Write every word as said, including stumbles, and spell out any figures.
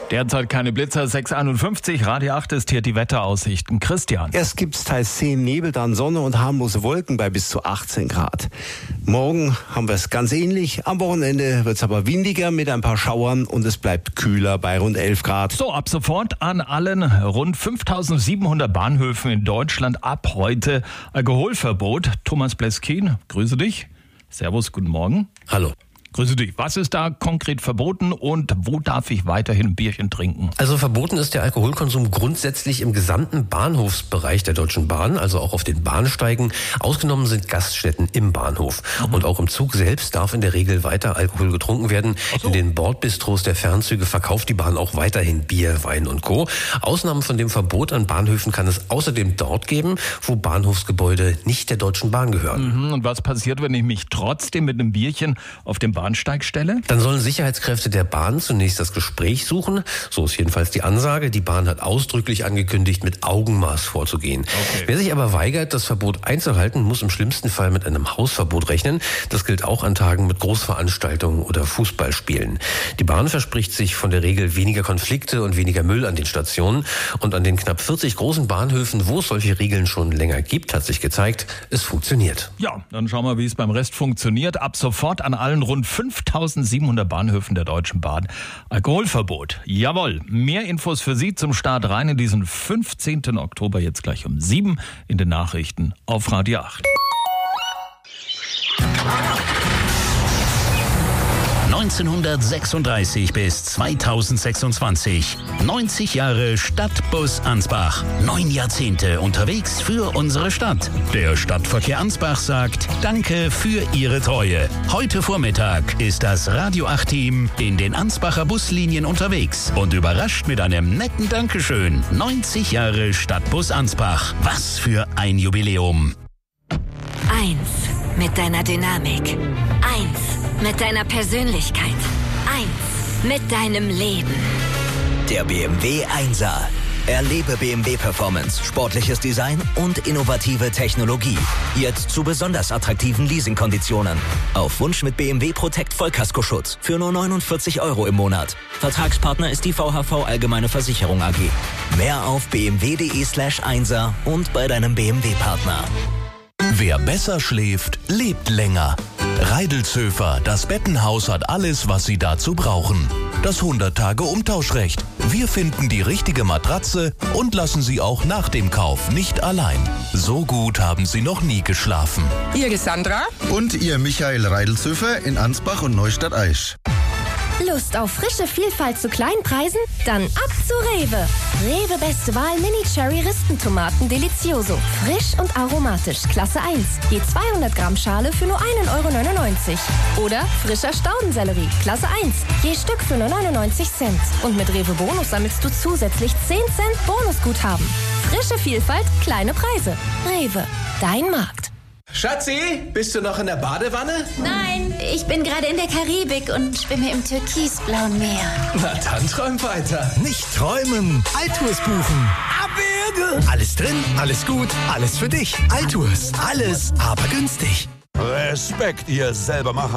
Derzeit keine Blitzer, sechs Uhr einundfünfzig, Radio acht ist hier die Wetteraussichten. Christian. Erst gibt's teils zehn Nebel, dann Sonne und harmlose Wolken bei bis zu achtzehn Grad. Morgen haben wir es ganz ähnlich. Am Wochenende wird's aber windiger mit ein paar Schauern und es bleibt kühler bei rund elf Grad. So, ab sofort an allen rund fünftausendsiebenhundert Bahnhöfen in Deutschland ab heute Alkoholverbot. Thomas Bleskin, grüße dich. Servus, guten Morgen. Hallo. Grüße dich. Was ist da konkret verboten und wo darf ich weiterhin ein Bierchen trinken? Also verboten ist der Alkoholkonsum grundsätzlich im gesamten Bahnhofsbereich der Deutschen Bahn, also auch auf den Bahnsteigen. Ausgenommen sind Gaststätten im Bahnhof. Mhm. Und auch im Zug selbst darf in der Regel weiter Alkohol getrunken werden. So. In den Bordbistros der Fernzüge verkauft die Bahn auch weiterhin Bier, Wein und Co. Ausnahmen von dem Verbot an Bahnhöfen kann es außerdem dort geben, wo Bahnhofsgebäude nicht der Deutschen Bahn gehören. Mhm. Und was passiert, wenn ich mich trotzdem mit einem Bierchen auf dem Bahnsteigstelle? Dann sollen Sicherheitskräfte der Bahn zunächst das Gespräch suchen. So ist jedenfalls die Ansage. Die Bahn hat ausdrücklich angekündigt, mit Augenmaß vorzugehen. Okay. Wer sich aber weigert, das Verbot einzuhalten, muss im schlimmsten Fall mit einem Hausverbot rechnen. Das gilt auch an Tagen mit Großveranstaltungen oder Fußballspielen. Die Bahn verspricht sich von der Regel weniger Konflikte und weniger Müll an den Stationen. Und an den knapp vierzig großen Bahnhöfen, wo es solche Regeln schon länger gibt, hat sich gezeigt, es funktioniert. Ja, dann schauen wir, wie es beim Rest funktioniert. Ab sofort an allen rund fünftausendsiebenhundert Bahnhöfen der Deutschen Bahn Alkoholverbot. Jawohl, mehr Infos für Sie zum Start rein in diesen fünfzehnten Oktober jetzt gleich um sieben in den Nachrichten auf Radio acht. neunzehnhundertsechsunddreißig bis zweitausendsechsundzwanzig. neunzig Jahre Stadtbus Ansbach. Neun Jahrzehnte unterwegs für unsere Stadt. Der Stadtverkehr Ansbach sagt Danke für Ihre Treue. Heute Vormittag ist das Radio acht Team in den Ansbacher Buslinien unterwegs und überrascht mit einem netten Dankeschön. neunzig Jahre Stadtbus Ansbach. Was für ein Jubiläum. Eins mit deiner Dynamik. Eins mit deiner Persönlichkeit. Eins mit deinem Leben. Der B M W Einser. Erlebe B M W Performance, sportliches Design und innovative Technologie. Jetzt zu besonders attraktiven Leasingkonditionen. Auf Wunsch mit B M W Protect Vollkaskoschutz für nur neunundvierzig Euro im Monat. Vertragspartner ist die V H V Allgemeine Versicherung A G. Mehr auf b m w punkt d e slash einser und bei deinem B M W-Partner. Wer besser schläft, lebt länger. Reidelzöfer, das Bettenhaus hat alles, was Sie dazu brauchen. Das hundert-Tage-Umtauschrecht. Wir finden die richtige Matratze und lassen Sie auch nach dem Kauf nicht allein. So gut haben Sie noch nie geschlafen. Ihr Sandra und Ihr Michael Reidelzöfer in Ansbach und Neustadt-Aisch. Lust auf frische Vielfalt zu kleinen Preisen? Dann ab zu Rewe. Rewe beste Wahl Mini-Cherry-Ristentomaten Delicioso. Frisch und aromatisch, Klasse eins. Je zweihundert Gramm Schale für nur ein Euro neunundneunzig. Oder frischer Staudensellerie, Klasse eins. Je Stück für nur neunundneunzig Cent. Und mit Rewe Bonus sammelst du zusätzlich zehn Cent Bonusguthaben. Frische Vielfalt, kleine Preise. Rewe, dein Markt. Schatzi, bist du noch in der Badewanne? Nein, ich bin gerade in der Karibik und schwimme im türkisblauen Meer. Na dann träum weiter. Nicht träumen, Altours buchen. Abwürge. Alles drin, alles gut, alles für dich. Altours, alles, aber günstig. Respekt, ihr Selbermacher.